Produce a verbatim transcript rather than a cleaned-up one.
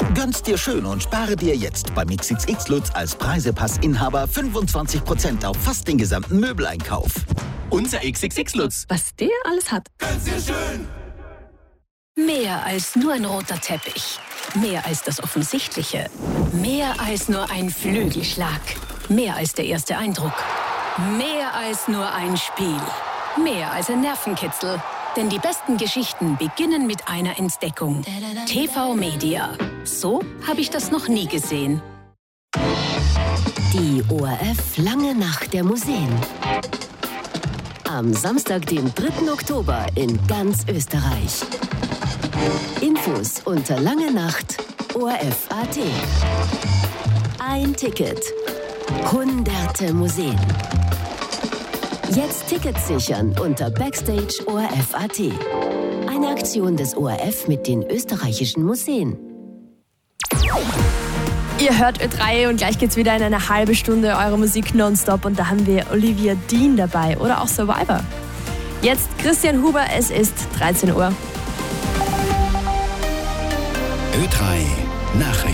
Gönn's dir schön und spare dir jetzt beim X X X Lutz als Preisepassinhaber fünfundzwanzig Prozent auf fast den gesamten Möbeleinkauf. Unser X X X Lutz. Was der alles hat. Gönn's dir schön. Mehr als nur ein roter Teppich. Mehr als das Offensichtliche. Mehr als nur ein Flügelschlag. Mehr als der erste Eindruck. Mehr als nur ein Spiel. Mehr als ein Nervenkitzel. Denn die besten Geschichten beginnen mit einer Entdeckung. T V Media. So habe ich das noch nie gesehen. Die O R F Lange Nacht der Museen. Am Samstag, den dritten Oktober in ganz Österreich. Infos unter langenacht punkt o r f punkt a t. Ein Ticket. Hunderte Museen. Jetzt Tickets sichern unter backstage punkt o r f punkt a t. Eine Aktion des O R F mit den österreichischen Museen. Ihr hört Ö drei und gleich geht's wieder in eine halbe Stunde eure Musik nonstop und da haben wir Olivia Dean dabei oder auch Survivor. Jetzt Christian Huber, es ist dreizehn Uhr. Ö drei Nachrichten.